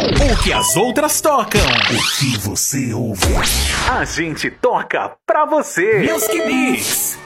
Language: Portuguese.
O que as outras tocam. O que você ouve. A gente toca pra você. Music Mix.